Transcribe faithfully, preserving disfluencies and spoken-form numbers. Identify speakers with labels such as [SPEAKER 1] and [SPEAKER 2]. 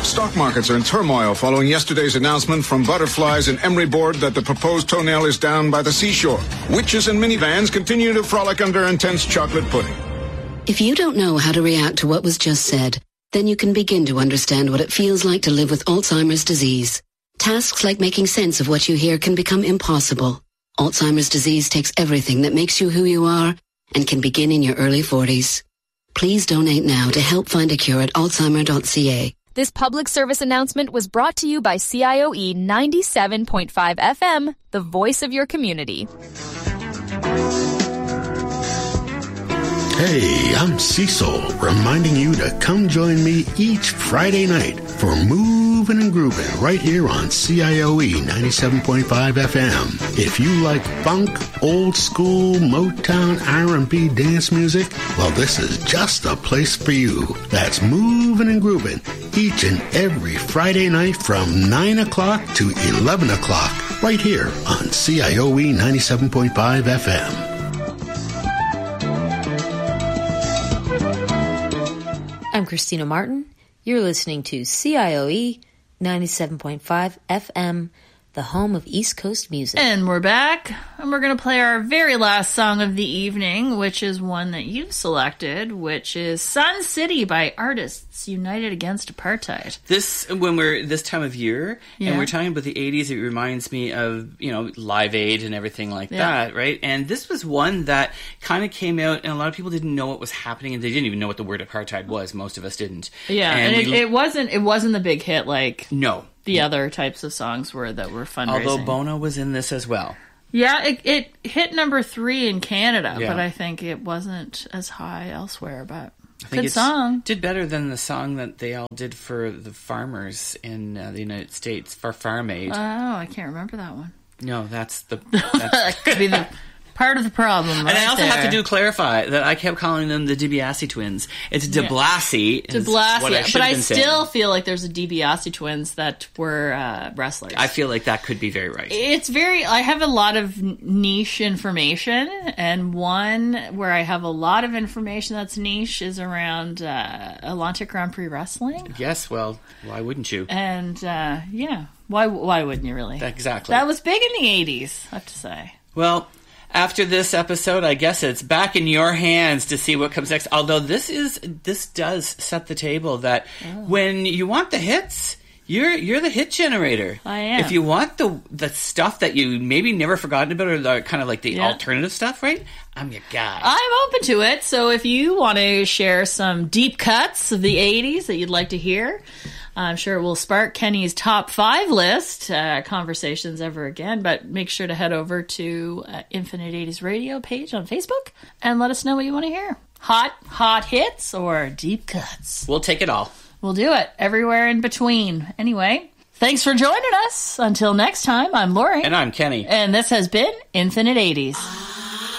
[SPEAKER 1] Stock markets are in turmoil following yesterday's announcement from butterflies and Emery Board that the proposed toenail is down by the seashore. Witches and minivans continue to frolic under intense chocolate pudding.
[SPEAKER 2] If you don't know how to react to what was just said, then you can begin to understand what it feels like to live with Alzheimer's disease. Tasks like making sense of what you hear can become impossible. Alzheimer's disease takes everything that makes you who you are and can begin in your early forties. Please donate now to help find a cure at alzheimer dot c a.
[SPEAKER 3] This public service announcement was brought to you by C I O E ninety-seven point five F M, the voice of your community.
[SPEAKER 4] Hey, I'm Cecil, reminding you to come join me each Friday night for Moving and Grooving right here on C I O E ninety-seven point five F M. If you like funk, old school, Motown, R and B dance music, well, this is just the place for you. That's Moving and Grooving each and every Friday night from nine o'clock to eleven o'clock right here on C I O E ninety-seven point five F M.
[SPEAKER 5] I'm Christina Martin. You're listening to C I O E ninety-seven point five F M, the home of East Coast music.
[SPEAKER 6] And we're back, and we're going to play our very last song of the evening, which is one that you've selected, which is Sun City by Artists United Against Apartheid.
[SPEAKER 7] This, when we're this time of year,
[SPEAKER 6] Yeah.
[SPEAKER 7] and we're talking about the eighties, it reminds me of, you know, Live Aid and everything like
[SPEAKER 6] Yeah.
[SPEAKER 7] that, right? And this was one that kind of came out, and a lot of people didn't know what was happening, and they didn't even know what the word apartheid was. Most of us didn't.
[SPEAKER 6] Yeah, and,
[SPEAKER 7] and
[SPEAKER 6] it,
[SPEAKER 7] we,
[SPEAKER 6] it wasn't it wasn't the big hit like
[SPEAKER 7] no.
[SPEAKER 6] the other types of songs were that were fundraising.
[SPEAKER 7] Although Bono was in this as well.
[SPEAKER 6] Yeah, it, it hit number three in Canada,
[SPEAKER 7] Yeah.
[SPEAKER 6] but I think it wasn't as high elsewhere. But
[SPEAKER 7] I think
[SPEAKER 6] good
[SPEAKER 7] it's
[SPEAKER 6] song.
[SPEAKER 7] Did better than the song that they all did for the farmers in uh, the United States, for Farm Aid.
[SPEAKER 6] Oh, I can't remember that one.
[SPEAKER 7] No, that's the... That's,
[SPEAKER 6] That could be the part of the problem.
[SPEAKER 7] and
[SPEAKER 6] right
[SPEAKER 7] I also
[SPEAKER 6] there.
[SPEAKER 7] have to do clarify that I kept calling them the DiBiase twins. It's De
[SPEAKER 6] Yeah.
[SPEAKER 7] Blasi.
[SPEAKER 6] De
[SPEAKER 7] is
[SPEAKER 6] Blasi,
[SPEAKER 7] what I should
[SPEAKER 6] but
[SPEAKER 7] have
[SPEAKER 6] I
[SPEAKER 7] been
[SPEAKER 6] still
[SPEAKER 7] saying.
[SPEAKER 6] feel like there's a DiBiase twins that were uh, wrestlers.
[SPEAKER 7] I feel like that could be very right.
[SPEAKER 6] It's very, I have a lot of n- niche information, and one where I have a lot of information that's niche is around uh, Atlantic Grand Prix Wrestling.
[SPEAKER 7] Yes, well, why wouldn't you?
[SPEAKER 6] And uh, yeah, why why wouldn't you really?
[SPEAKER 7] Exactly.
[SPEAKER 6] That was big in the eighties, I have to say.
[SPEAKER 7] Well, after this episode, I guess it's back in your hands to see what comes next. Although this is this does set the table that when you want the hits, you're you're the hit generator.
[SPEAKER 6] I am.
[SPEAKER 7] If you want the the stuff that you maybe never forgotten about, or the kind of like the
[SPEAKER 6] Yeah.
[SPEAKER 7] alternative stuff, right? I'm your guy.
[SPEAKER 6] I'm open to it, so if you want to share some deep cuts of the eighties that you'd like to hear, I'm sure it will spark Kenny's top five list uh, conversations ever again, but make sure to head over to uh, Infinite eighties Radio page on Facebook and let us know what you want to hear. Hot, hot hits or deep cuts.
[SPEAKER 7] We'll take it all.
[SPEAKER 6] We'll do it everywhere in between. Anyway, thanks for joining us. Until next time, I'm Lori.
[SPEAKER 7] And I'm Kenny.
[SPEAKER 6] And this has been Infinite eighties.